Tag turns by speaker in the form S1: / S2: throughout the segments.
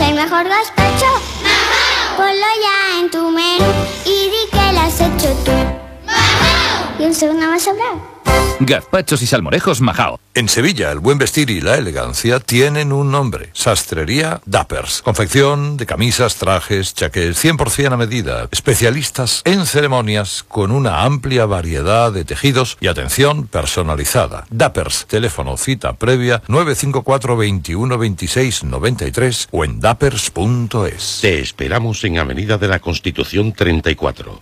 S1: el mejor gazpacho. Ponlo ya en tu menú y di que lo has hecho tú. Y un segundo más sobrar.
S2: Gazpachos y salmorejos Majao.
S3: En Sevilla, el buen vestir y la elegancia tienen un nombre. Sastrería Dappers. Confección de camisas, trajes, chaqués, 100% a medida. Especialistas en ceremonias con una amplia variedad de tejidos y atención personalizada. Dappers. Teléfono cita previa 954 21 26 93 o en dappers.es.
S4: Te esperamos en Avenida de la Constitución 34.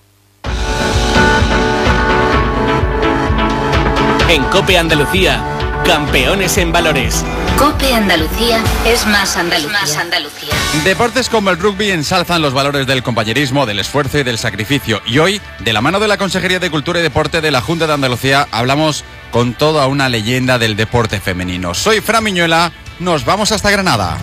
S5: En COPE Andalucía, campeones en valores.
S6: COPE Andalucía es más Andalucía.
S7: Deportes como el rugby ensalzan los valores del compañerismo, del esfuerzo y del sacrificio. Y hoy, de la mano de la Consejería de Cultura y Deporte de la Junta de Andalucía, hablamos con toda una leyenda del deporte femenino. Soy Fran Miñuela, nos vamos hasta Granada.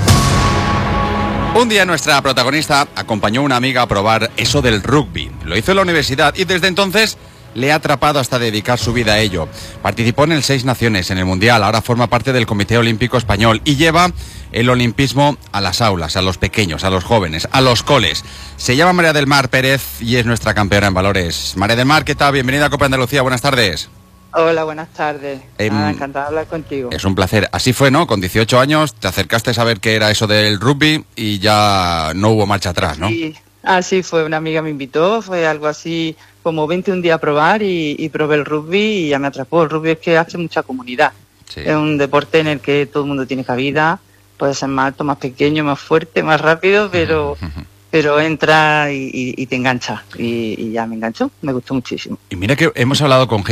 S7: Un día nuestra protagonista acompañó a una amiga a probar eso del rugby. Lo hizo en la universidad y desde entonces le ha atrapado hasta dedicar su vida a ello. Participó en el 6 Naciones, en el Mundial, ahora forma parte del Comité Olímpico Español y lleva el olimpismo a las aulas, a los pequeños, a los jóvenes, a los coles. Se llama María del Mar Pérez y es nuestra campeona en valores. María del Mar, ¿qué tal? Bienvenida a Copa Andalucía, buenas tardes.
S8: Hola, buenas tardes. Encantada de hablar contigo.
S7: Es un placer. Así fue, ¿no? Con 18 años te acercaste a saber qué era eso del rugby y ya no hubo marcha atrás, ¿no?
S8: Sí, así fue. Una amiga me invitó, fue algo así como 21 días a probar y probé el rugby y ya me atrapó. El rugby es que hace mucha comunidad. Sí. Es un deporte en el que todo el mundo tiene cabida, puede ser más alto, más pequeño, más fuerte, más rápido, pero entra y te engancha. Y ya me enganchó, me gustó muchísimo.
S7: Y mira que hemos hablado con